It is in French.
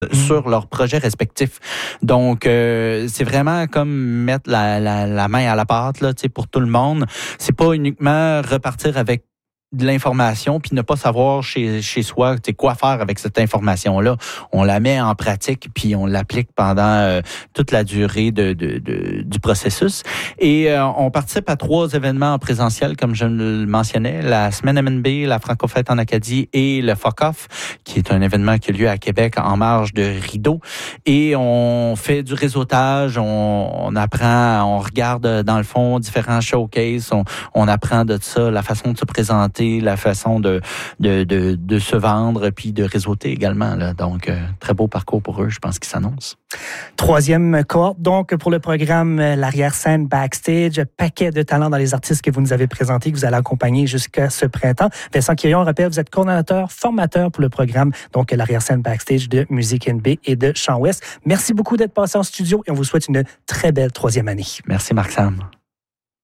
sur leurs projets respectifs. Donc, c'est vraiment comme mettre la main à la pâte là, pour tout le monde. C'est pas uniquement repartir avec de l'information puis ne pas savoir chez soi quoi faire avec cette information-là. On la met en pratique puis on l'applique pendant toute la durée du processus. Et on participe à 3 événements en présentiel, comme je le mentionnais, la Semaine MNB, la Franco-Fête en Acadie et le Fuck-Off, qui est un événement qui a lieu à Québec en marge de Rideau. Et on fait du réseautage, on apprend, on regarde dans le fond différents showcases, on apprend de ça, la façon de se présenter, la façon de se vendre puis de réseauter également. Là. Donc, très beau parcours pour eux, je pense, qui s'annonce. 3e cohorte, donc, pour le programme L'Arrière-Scène Backstage. Paquet de talents dans les artistes que vous nous avez présentés, que vous allez accompagner jusqu'à ce printemps. Vincent Quirion, on rappelle, vous êtes coordonnateur, formateur pour le programme, donc, L'Arrière-Scène Backstage de Musique NB et de Chant Ouest. Merci beaucoup d'être passé en studio et on vous souhaite une très belle 3e année. Merci, Marc-Sam.